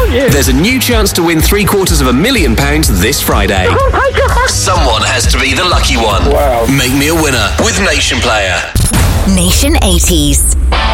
thank you. There's a new chance to win £750,000 this Friday. Oh my God. Someone has to be the lucky one. Wow. Make me a winner with Nation Player. Nation 80s.